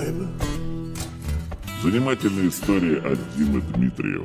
baby. Занимательные истории от Димы Дмитриева.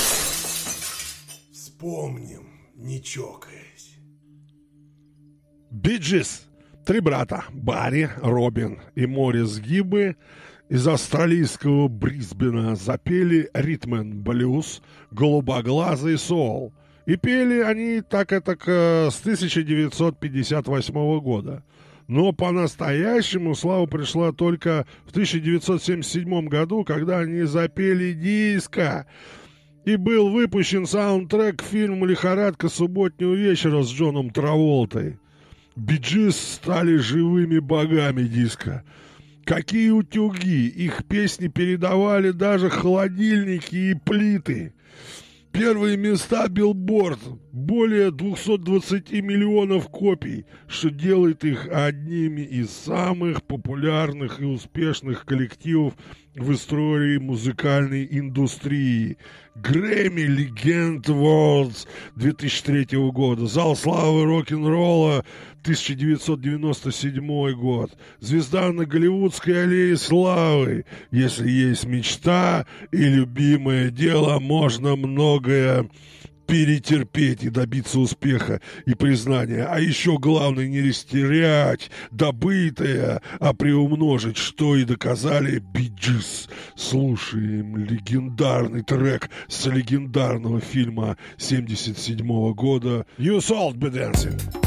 Вспомним, не чокаясь. Bee Gees. Три брата Барри, Робин и Морис Гиббы из австралийского Брисбена запели ритм-н-блюз «Голубоглазый соул». И пели они так с 1958 года. Но по-настоящему слава пришла только в 1977 году, когда они запели диско. И был выпущен саундтрек к фильму «Лихорадка субботнего вечера» с Джоном Траволтой. Bee Gees стали живыми богами диска. Какие утюги! Их песни передавали даже холодильники и плиты. Первые места Billboard, более 220 миллионов копий, что делает их одними из самых популярных и успешных коллективов в истории музыкальной индустрии. Grammy Legend Awards 2003 года, Зал славы рок-н-ролла 1997 год, звезда на Голливудской аллее славы. Если есть мечта и любимое дело, можно многое перетерпеть и добиться успеха и признания. А еще главное не растерять добытое, а приумножить, что и доказали Bee Gees. Слушаем легендарный трек с легендарного фильма 1977 года «You Should Be Dancing».